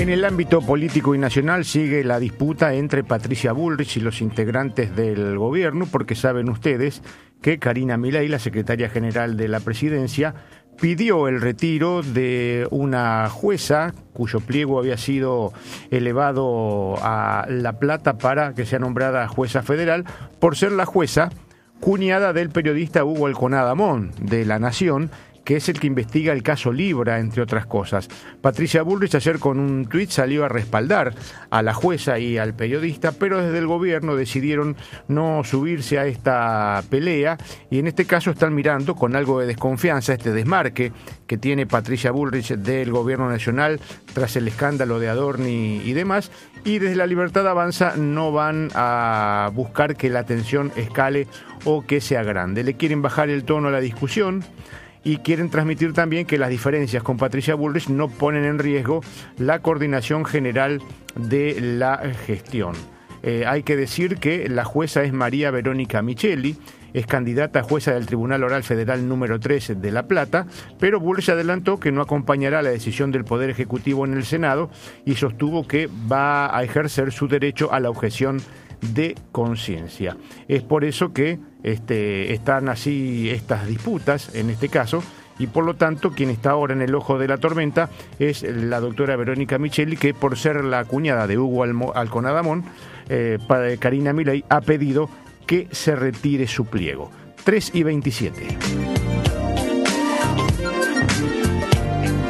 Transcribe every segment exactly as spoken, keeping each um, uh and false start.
En el ámbito político y nacional sigue la disputa entre Patricia Bullrich y los integrantes del gobierno, porque saben ustedes que Karina Milei, la secretaria general de la presidencia, pidió el retiro de una jueza cuyo pliego había sido elevado a La Plata para que sea nombrada jueza federal, por ser la jueza cuñada del periodista Hugo Alconada Amón, de La Nación, que es el que investiga el caso Libra, entre otras cosas. Patricia Bullrich ayer con un tuit salió a respaldar a la jueza y al periodista, pero desde el gobierno decidieron no subirse a esta pelea y en este caso están mirando con algo de desconfianza este desmarque que tiene Patricia Bullrich del gobierno nacional tras el escándalo de Adorni y demás, y desde La Libertad Avanza no van a buscar que la tensión escale o que sea grande. Le quieren bajar el tono a la discusión y quieren transmitir también que las diferencias con Patricia Bullrich no ponen en riesgo la coordinación general de la gestión. Eh, hay que decir que la jueza es María Verónica Micheli, es candidata a jueza del Tribunal Oral Federal número tres de La Plata, pero Bullrich adelantó que no acompañará la decisión del Poder Ejecutivo en el Senado y sostuvo que va a ejercer su derecho a la objeción de conciencia. Es por eso que este, están así estas disputas en este caso, y por lo tanto quien está ahora en el ojo de la tormenta es la doctora Verónica Micheli, que por ser la cuñada de Hugo Alconada Amón, eh, para Karina Milei ha pedido que se retire su pliego. tres y veintisiete.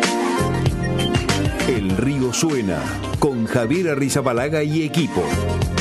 El río suena con Javier Arrizabalaga y equipo.